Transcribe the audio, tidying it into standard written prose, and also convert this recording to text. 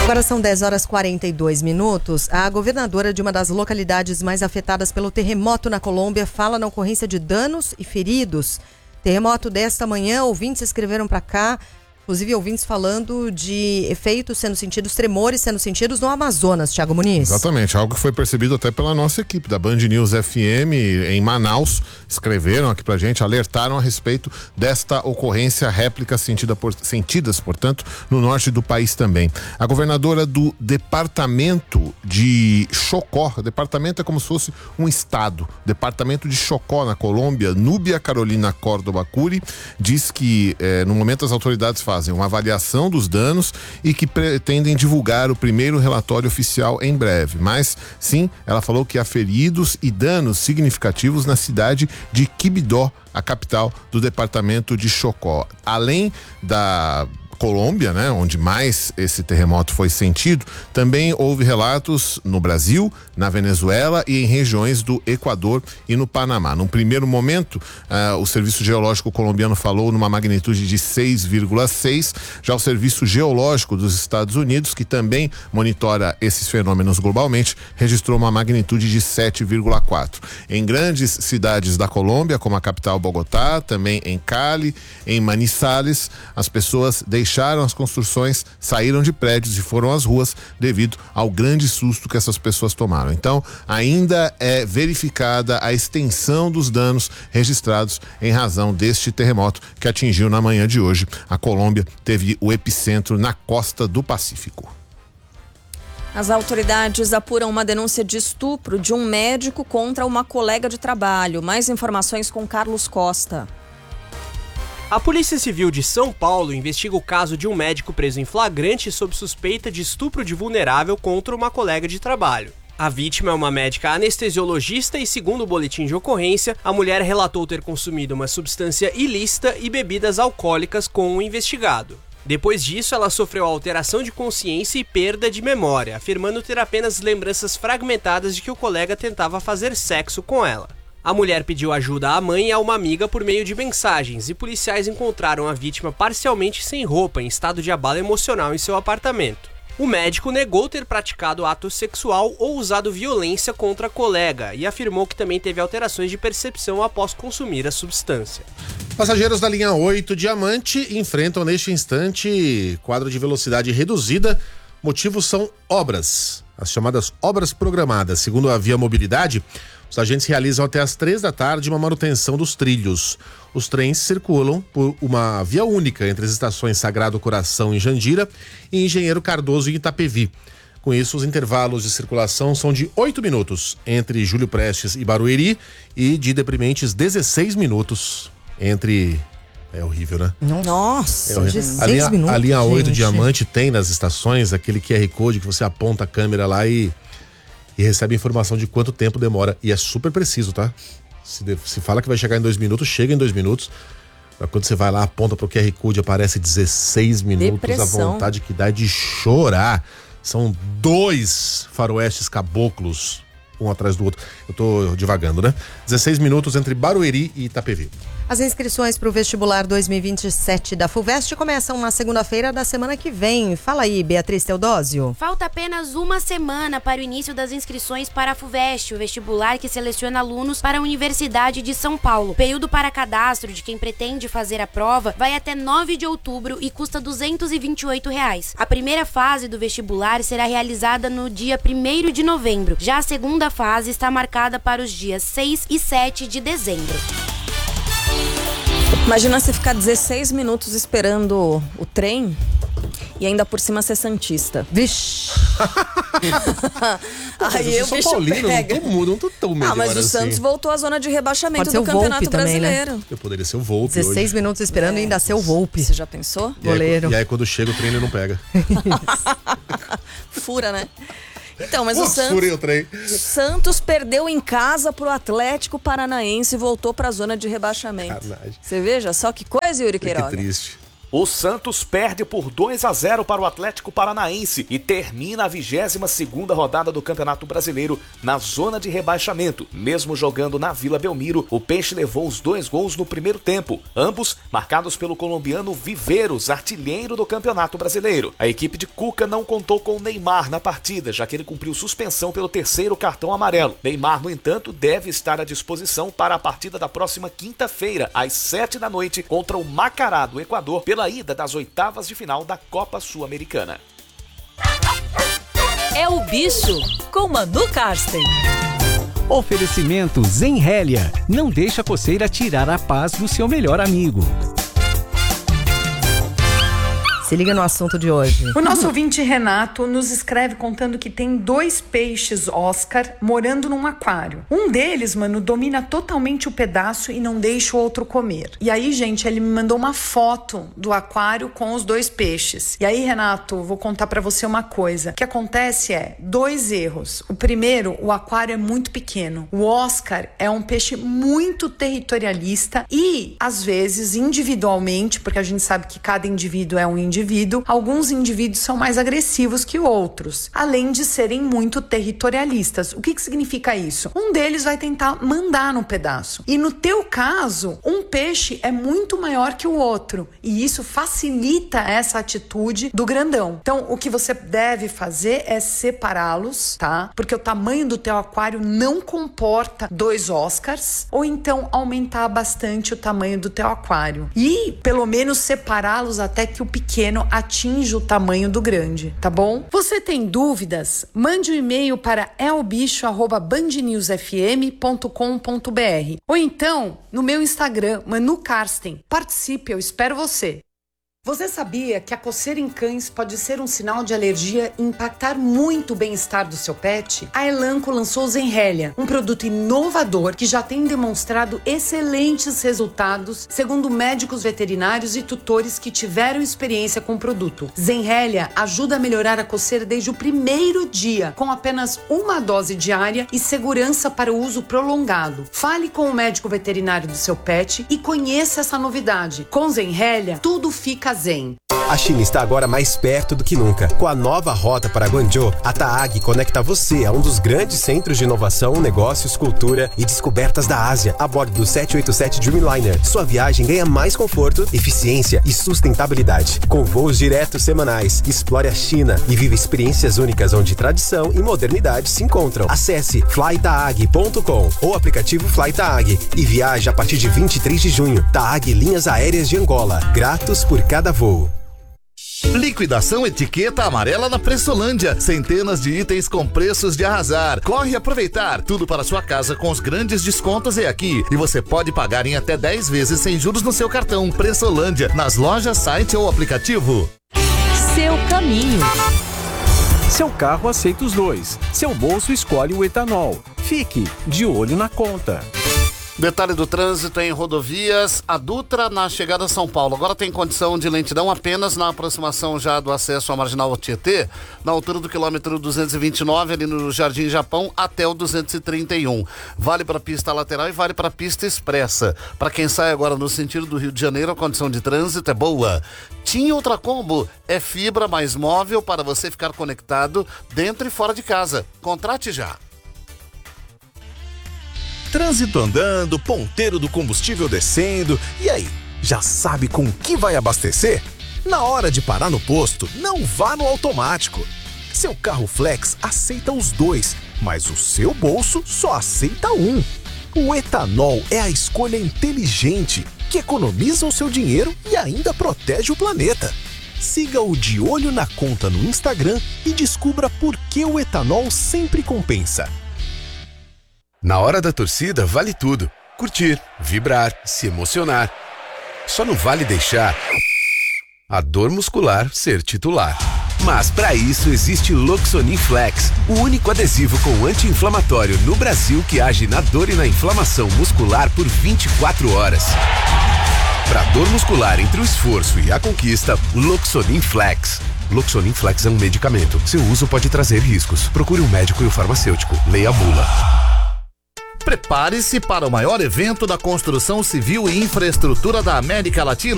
Agora são 10h42. A governadora de uma das localidades mais afetadas pelo terremoto na Colômbia fala na ocorrência de danos e feridos. Terremoto desta manhã, ouvintes escreveram para cá, inclusive ouvintes falando de efeitos sendo sentidos, tremores sendo sentidos no Amazonas, Thiago Muniz. Exatamente, algo que foi percebido até pela nossa equipe da Band News FM em Manaus. Escreveram aqui pra gente, alertaram a respeito desta ocorrência, réplicas sentidas, portanto, no norte do país também. A governadora do departamento de Chocó, o departamento é como se fosse um estado, departamento de Chocó, na Colômbia, Núbia Carolina Córdoba Curi, diz que no momento as autoridades fazem uma avaliação dos danos e que pretendem divulgar o primeiro relatório oficial em breve. Mas, sim, ela falou que há feridos e danos significativos na cidade de Quibdó, a capital do departamento de Chocó. Além da Colômbia, né, onde mais esse terremoto foi sentido, também houve relatos no Brasil, na Venezuela e em regiões do Equador e no Panamá. Num primeiro momento, o Serviço Geológico colombiano falou numa magnitude de 6,6. Já o Serviço Geológico dos Estados Unidos, que também monitora esses fenômenos globalmente, registrou uma magnitude de 7,4. Em grandes cidades da Colômbia, como a capital Bogotá, também em Cali, em Manizales, as pessoas deixaram as construções, saíram de prédios e foram às ruas devido ao grande susto que essas pessoas tomaram. Então, ainda é verificada a extensão dos danos registrados em razão deste terremoto que atingiu na manhã de hoje. A Colômbia teve o epicentro na costa do Pacífico. As autoridades apuram uma denúncia de estupro de um médico contra uma colega de trabalho. Mais informações com Carlos Costa. A Polícia Civil de São Paulo investiga o caso de um médico preso em flagrante sob suspeita de estupro de vulnerável contra uma colega de trabalho. A vítima é uma médica anestesiologista e, segundo o boletim de ocorrência, a mulher relatou ter consumido uma substância ilícita e bebidas alcoólicas com o investigado. Depois disso, ela sofreu alteração de consciência e perda de memória, afirmando ter apenas lembranças fragmentadas de que o colega tentava fazer sexo com ela. A mulher pediu ajuda à mãe e a uma amiga por meio de mensagens, e policiais encontraram a vítima parcialmente sem roupa, em estado de abalo emocional em seu apartamento. O médico negou ter praticado ato sexual ou usado violência contra a colega e afirmou que também teve alterações de percepção após consumir a substância. Passageiros da linha 8 Diamante enfrentam neste instante quadro de velocidade reduzida. Motivos são obras, as chamadas obras programadas. Segundo a Via Mobilidade, os agentes realizam até às 15h uma manutenção dos trilhos. Os trens circulam por uma via única entre as estações Sagrado Coração em Jandira e Engenheiro Cardoso em Itapevi. Com isso, os intervalos de circulação são de 8 minutos entre Júlio Prestes e Barueri e de deprimentes 16 minutos entre... É horrível, né? Nossa, é horrível. 16 minutos, a linha 8 gente. Diamante tem nas estações aquele QR Code que você aponta a câmera lá e recebe informação de quanto tempo demora. E é super preciso, tá? Se fala que vai chegar em 2 minutos, chega em 2 minutos. Quando você vai lá, aponta pro QR Code, aparece 16 minutos. Depressão. A vontade que dá de chorar. São 2 faroestes caboclos, um atrás do outro. Eu tô divagando, né? 16 minutos entre Barueri e Itapevi. As inscrições para o vestibular 2027 da FUVEST começam na segunda-feira da semana que vem. Fala aí, Beatriz Teodósio. Falta apenas uma semana para o início das inscrições para a FUVEST, o vestibular que seleciona alunos para a Universidade de São Paulo. O período para cadastro de quem pretende fazer a prova vai até 9 de outubro e custa R$ 228. A primeira fase do vestibular será realizada no dia 1º de novembro. Já a segunda fase está marcada para os dias 6 e 7 de dezembro. Imagina você ficar 16 minutos esperando o trem e ainda por cima ser santista. Vixe! Aí eu o sou bicho paulino, pega. não tô tão melhor Mas o assim. Santos voltou à zona de rebaixamento Pode ser do o Volpi Campeonato também, né? Brasileiro. Eu poderia ser o Volpi 16 hoje. minutos esperando e ainda ser o Volpi. Você já pensou? Goleiro. E aí quando chega o trem ele não pega. Fura, né? Então, mas Furei o trem. Santos perdeu em casa pro Atlético Paranaense e voltou pra zona de rebaixamento. Carnagem. Você veja só que coisa, Yuri Queiroga. Que triste. O Santos perde por 2-0 para o Atlético Paranaense e termina a 22ª rodada do Campeonato Brasileiro na zona de rebaixamento. Mesmo jogando na Vila Belmiro, o Peixe levou os 2 gols no primeiro tempo, ambos marcados pelo colombiano Viveiros, artilheiro do Campeonato Brasileiro. A equipe de Cuca não contou com o Neymar na partida, já que ele cumpriu suspensão pelo 3º cartão amarelo. Neymar, no entanto, deve estar à disposição para a partida da próxima quinta-feira, às 7 da noite, contra o Macará do Equador, pela ida das oitavas de final da Copa Sul-Americana. É o Bicho, com Manu Karsten. Oferecimento Zenrélia. Não deixa a coceira tirar a paz do seu melhor amigo. Se liga no assunto de hoje. O nosso ouvinte Renato nos escreve contando que tem 2 peixes Oscar morando num aquário. Um deles, mano, domina totalmente o pedaço e não deixa o outro comer. E aí, gente, ele me mandou uma foto do aquário com os 2 peixes. E aí, Renato, vou contar pra você uma coisa. O que acontece é 2 erros. O primeiro, o aquário é muito pequeno. O Oscar é um peixe muito territorialista e, às vezes, individualmente, porque a gente sabe que cada indivíduo é um indivíduo, alguns indivíduos são mais agressivos que outros, além de serem muito territorialistas. O que significa isso? Um deles vai tentar mandar no pedaço. E no teu caso, um peixe é muito maior que o outro. E isso facilita essa atitude do grandão. Então, o que você deve fazer é separá-los, tá? Porque o tamanho do teu aquário não comporta 2 Oscars. Ou então, aumentar bastante o tamanho do teu aquário. E, pelo menos, separá-los até que o pequeno atinja o tamanho do grande, tá bom? Você tem dúvidas? Mande um e-mail para elbicho@bandnewsfm.com.br ou então no meu Instagram, Manu Karsten. Participe, eu espero você. Você sabia que a coceira em cães pode ser um sinal de alergia e impactar muito o bem-estar do seu pet? A Elanco lançou Zenrélia, um produto inovador que já tem demonstrado excelentes resultados, segundo médicos veterinários e tutores que tiveram experiência com o produto. Zenrélia ajuda a melhorar a coceira desde o primeiro dia, com apenas 1 dose diária e segurança para o uso prolongado. Fale com o médico veterinário do seu pet e conheça essa novidade. Com Zenrélia, tudo fica zen. A China está agora mais perto do que nunca. Com a nova rota para Guangzhou, a TAAG conecta você a um dos grandes centros de inovação, negócios, cultura e descobertas da Ásia, a bordo do 787 Dreamliner. Sua viagem ganha mais conforto, eficiência e sustentabilidade. Com voos diretos semanais, explore a China e viva experiências únicas onde tradição e modernidade se encontram. Acesse flytaag.com ou aplicativo FlyTaag e viaje a partir de 23 de junho. TAAG Linhas Aéreas de Angola. Gratos por cada voo. Liquidação etiqueta amarela na Pressolândia. Centenas de itens com preços de arrasar. Corre aproveitar. Tudo para sua casa com os grandes descontos é aqui. E você pode pagar em até 10 vezes sem juros no seu cartão. Pressolândia, nas lojas, site ou aplicativo. Seu caminho. Seu carro aceita os 2. Seu bolso escolhe o etanol. Fique de olho na conta. Detalhe do trânsito em rodovias, a Dutra na chegada a São Paulo. Agora tem condição de lentidão apenas na aproximação já do acesso à Marginal Tietê, na altura do quilômetro 229, ali no Jardim Japão, até o 231. Vale para pista lateral e vale para pista expressa. Para quem sai agora no sentido do Rio de Janeiro, a condição de trânsito é boa. TIM Ultracombo é fibra mais móvel para você ficar conectado dentro e fora de casa. Contrate já. Trânsito andando, ponteiro do combustível descendo. E aí, já sabe com que vai abastecer? Na hora de parar no posto, não vá no automático. Seu carro flex aceita os 2, mas o seu bolso só aceita um. O etanol é a escolha inteligente, que economiza o seu dinheiro e ainda protege o planeta. Siga o De Olho na Conta no Instagram e descubra por que o etanol sempre compensa. Na hora da torcida vale tudo. Curtir, vibrar, se emocionar. Só não vale deixar a dor muscular ser titular. Mas para isso existe Loxonin Flex, o único adesivo com anti-inflamatório no Brasil que age na dor e na inflamação muscular por 24 horas. Para dor muscular entre o esforço e a conquista, Loxonin Flex. Loxonin Flex é um medicamento. Seu uso pode trazer riscos. Procure um médico e o farmacêutico. Leia a bula. Prepare-se para o maior evento da construção civil e infraestrutura da América Latina.